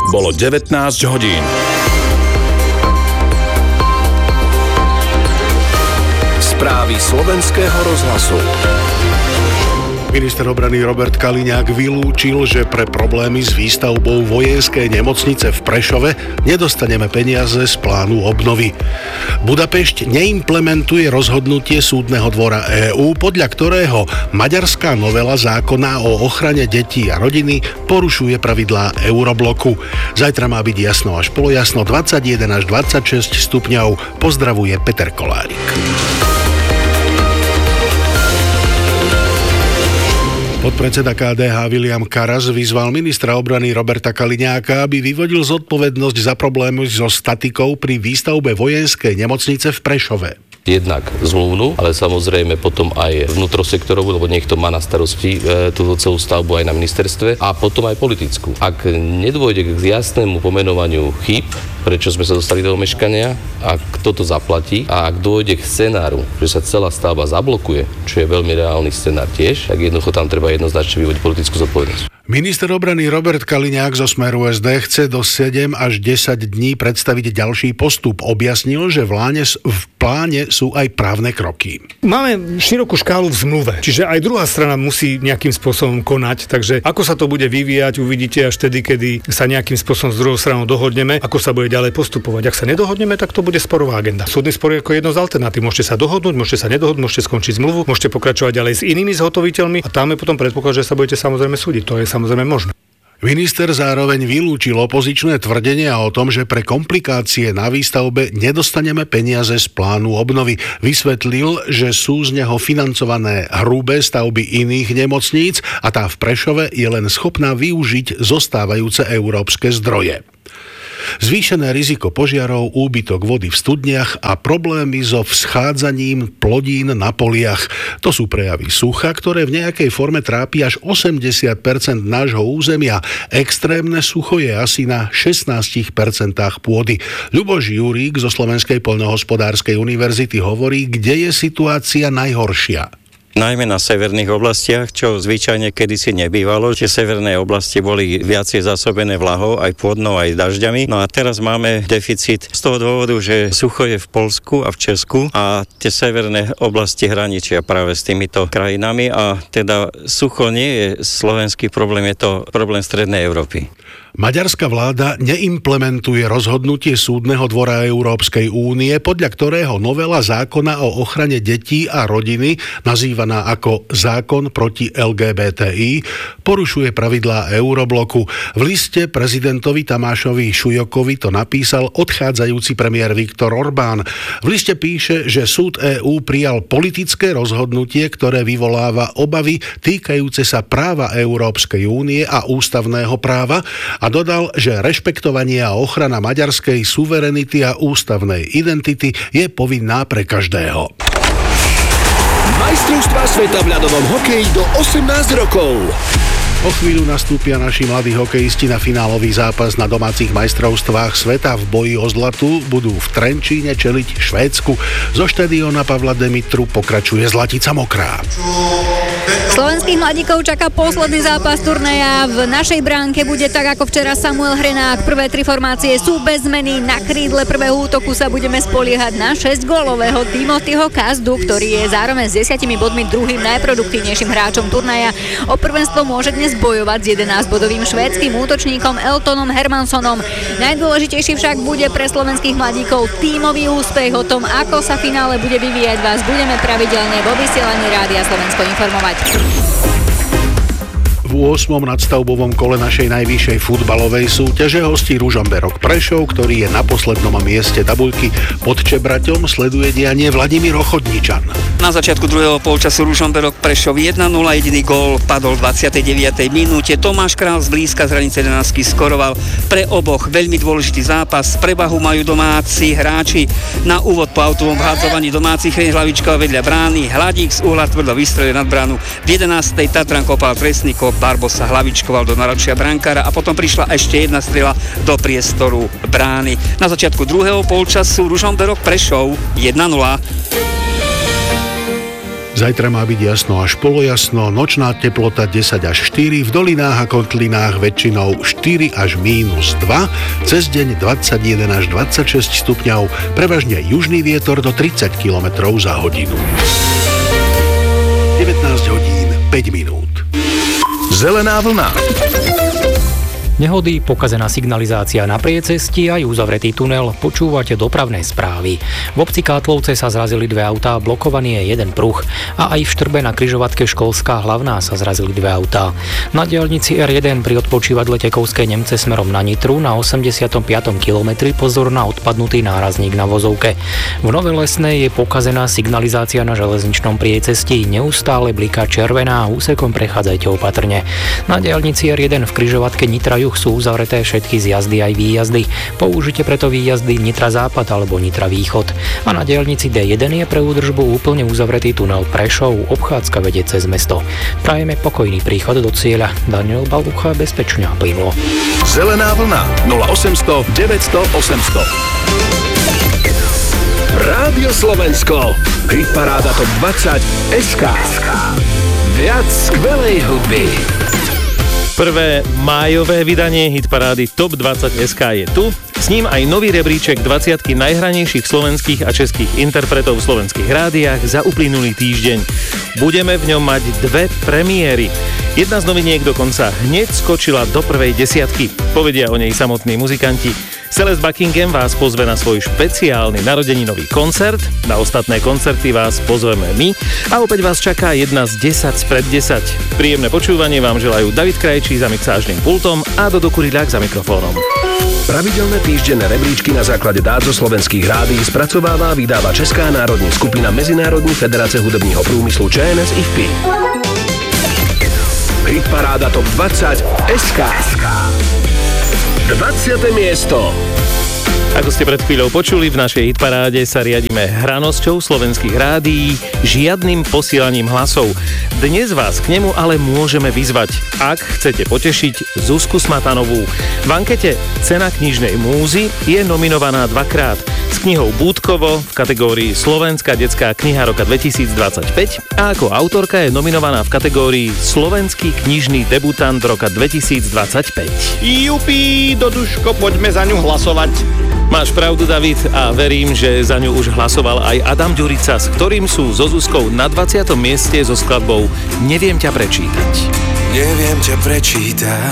Bolo 19 hodín. Správy slovenského rozhlasu. Minister obrany Robert Kaliňák vylúčil, že pre problémy s výstavbou vojenskej nemocnice v Prešove nedostaneme peniaze z plánu obnovy. Budapešť neimplementuje rozhodnutie Súdneho dvora EÚ, podľa ktorého maďarská novela zákona o ochrane detí a rodiny porušuje pravidlá Eurobloku. Zajtra má byť jasno až polojasno, 21 až 26 stupňov. Pozdravuje Peter Kolárik. Podpredseda KDH Viliam Karas vyzval ministra obrany Roberta Kaliňáka, aby vyvodil zodpovednosť za problémy so statikou pri výstavbe vojenskej nemocnice v Prešove. Jednak zmluvnú, ale samozrejme potom aj vnútrosektorovú, lebo niekto má na starosti túto celú stavbu aj na ministerstve, a potom aj politickú. Ak nedôjde k jasnému pomenovaniu chýb, prečo sme sa dostali do omeškania a kto to zaplatí, a ak dôjde k scenáru, že sa celá stavba zablokuje, čo je veľmi reálny scenár tiež, tak jednoducho tam treba jednoznačne vyvodiť politickú zodpovednosť. Minister obrany Robert Kaliňák zo Smeru SD chce do 7 až 10 dní predstaviť ďalší postup. Objasnil, že v pláne sú aj právne kroky. Máme širokú škálu v zmluve, čiže aj druhá strana musí nejakým spôsobom konať, takže ako sa to bude vyvíjať, uvidíte až tedy, kedy sa nejakým spôsobom s druhou stranou dohodneme, ako sa bude ďalej postupovať. Ak sa nedohodneme, tak to bude sporová agenda. Súdny spor je ako jedno z alternatív. Môžete sa dohodnúť, môžete sa nedohodnúť, môžete skončiť zmluvu, môžete pokračovať ďalej s inými zhotoviteľmi a tam je potom predpoklad, že sa budete samozrejme súdiť. To je samozrejme možné. Minister zároveň vylúčil opozičné tvrdenia o tom, že pre komplikácie na výstavbe nedostaneme peniaze z plánu obnovy. Vysvetlil, že sú z neho financované hrubé stavby iných nemocníc a tá v Prešove je len schopná využiť zostávajúce európske zdroje. Zvýšené riziko požiarov, úbytok vody v studniach a problémy so vschádzaním plodín na poliach. To sú prejavy sucha, ktoré v nejakej forme trápi až 80% nášho územia. Extrémne sucho je asi na 16% pôdy. Ľuboš Jurík zo Slovenskej poľnohospodárskej univerzity hovorí, kde je situácia najhoršia. Najmä na severných oblastiach, čo zvyčajne kedysi nebývalo, že severné oblasti boli viacej zásobené vlahou, aj pôdnou, aj dažďami. No a teraz máme deficit z toho dôvodu, že sucho je v Poľsku a v Česku a tie severné oblasti hraničia práve s týmito krajinami a teda sucho nie je slovenský problém, je to problém strednej Európy. Maďarská vláda neimplementuje rozhodnutie Súdneho dvora Európskej únie, podľa ktorého novela zákona o ochrane detí a rodiny, nazývaná ako zákon proti LGBTI, porušuje pravidlá Eurobloku. V liste prezidentovi Tamášovi Šujokovi to napísal odchádzajúci premiér Viktor Orbán. V liste píše, že súd EÚ prijal politické rozhodnutie, ktoré vyvoláva obavy týkajúce sa práva Európskej únie a ústavného práva, a dodal, že rešpektovanie a ochrana maďarskej suverenity a ústavnej identity je povinná pre každého. Majstrovstvá sveta v ľadovom hokeji do 18 rokov. O chvíľu nastúpia naši mladí hokejisti na finálový zápas na domácich majstrovstvách sveta. V boji o zlatu budú v Trenčíne čeliť Švédsku. Zo štadióna Pavla Demitru pokračuje Zlatica Mokrá. Slovenských mladíkov čaká posledný zápas turnaja. V našej bránke bude tak ako včera Samuel Hrenák. Prvé 3 formácie sú bez zmeny. Na krídle prvého útoku sa budeme spoliehať na 6-gólového Timothyho Kazdu, ktorý je zároveň s 10 bodmi druhým najproduktívnejším hráčom turnaja. O prvenstvo môže dnes bojovať s 11-bodovým švédskym útočníkom Eltonom Hermansonom. Najdôležitejší však bude pre slovenských mladíkov tímový úspech. O tom, ako sa finále bude vyvíjať, vás budeme pravidelne vo vysielaní Rádia Slovensko informovať. V 8. nadstavbovom kole našej najvyššej futbalovej súťaže hostí Ružomberok Prešov, ktorý je na poslednom mieste tabuľky. Pod Čebraťom sleduje dianie Vladimír Ochodničan. Na začiatku druhého polčasu Ružomberok Prešov 1-0, jediný gól padol v 29. minúte. Tomáš Král zblízka z hranice 11 skoroval. Pre oboch veľmi dôležitý zápas. Prevahu majú domáci hráči. Na úvod po autovom vhádzovaní domácich Hlavičkova vedľa brány. Hladík z uhla tvrdo vystrelil nad bránu. V 11. Tatran kopal trestný kop, Barbosa hlavičkoval do naručia brankára a potom prišla ešte jedna strela do priestoru brány. Na začiatku druhého polčasu Ružomberok Prešov 1-0. Zajtra má byť jasno až polojasno, nočná teplota 10 až 4, v dolinách a kotlinách väčšinou 4 až -2, cez deň 21 až 26 stupňov, prevažne južný vietor do 30 km za hodinu. 19 hodín 5 minút. Zelená vlna. Nehody, pokazená signalizácia na priecesti aj uzavretý tunel. Počúvate dopravné správy. V obci Kátlovce sa zrazili dve autá, blokovaný je jeden pruh. A aj v Štrbe na križovatke Školská hlavná sa zrazili dve autá. Na diaľnici R1 pri odpočívadle Tekovské Nemce smerom na Nitru na 85. kilometri pozor na odpadnutý nárazník na vozovke. V Novej Lesnej je pokazená signalizácia na železničnom priecestí. Neustále bliká červená, úsekom prechádzajte opatrne. Na diaľnici R1 v križovatke Nitra sú uzavreté všetky zjazdy aj výjazdy. Použite preto výjazdy Nitra Západ alebo Nitra Východ. A na diaľnici D1 je pre údržbu úplne uzavretý tunel Prešov, obchádzka vedie cez mesto. Prajeme pokojný príchod do cieľa. Daniel Balucha, bezpečne a plynulo. Zelená vlna 0800 900 800. Rádio Slovensko. Hitparáda Top 20 SK. Viac skvelej hudby. Prvé májové vydanie hitparády Top 20 SK je tu. S ním aj nový rebríček 20 najhranejších slovenských a českých interpretov v slovenských rádiách za uplynulý týždeň. Budeme v ňom mať dve premiéry. Jedna z noviniek dokonca hneď skočila do prvej desiatky. Povedia o nej samotní muzikanti. Celeste Buckingham vás pozve na svoj špeciálny narodeninový koncert. Na ostatné koncerty vás pozveme my. A opäť vás čaká jedna z 10 spred 10. Príjemné počúvanie vám želajú David Krajčí za mixážnym pultom a Dodo Kurilák za mikrofónom. Pravidelné týždenné rebríčky na základe dát zo slovenských rádií spracováva a vydáva Česká národní skupina Mezinárodní federace hudobního průmyslu ČNS IFPI. Hitparáda Top 20 SK. 20. miesto. Ako ste pred chvíľou počuli, v našej hitparáde sa riadime hranosťou slovenských rádií, žiadnym posielaním hlasov. Dnes vás k nemu ale môžeme vyzvať, ak chcete potešiť Zuzku Smatanovú. V ankete Cena knižnej múzy je nominovaná dvakrát. S knihou Búdkovo v kategórii Slovenská detská kniha roka 2025 a ako autorka je nominovaná v kategórii Slovenský knižný debutant roka 2025. Jupí, Doduško, poďme za ňu hlasovať. Máš pravdu, David, a verím, že za ňu už hlasoval aj Adam Ďurica, s ktorým sú so Zuzkou na 20. mieste so skladbou Neviem ťa prečítať. Neviem ťa prečítať.